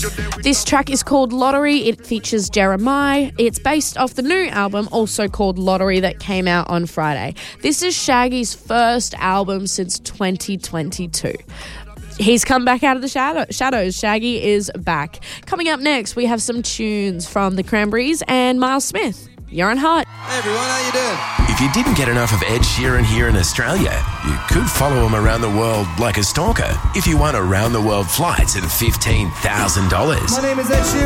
This track is called Lottery. It features Jeremiah. It's based off the new album, also called Lottery, that came out on Friday. This is Shaggy's first album since 2022. He's come back out of the shadows. Shaggy is back. Coming up next, we have some tunes from the Cranberries and Miles Smith. You're on Hot. Hey everyone, how you doing? If you didn't get enough of Ed Sheeran here in Australia, you could follow him around the world like a stalker if you won around-the-world flights at $15,000. My name is Ed Sheeran.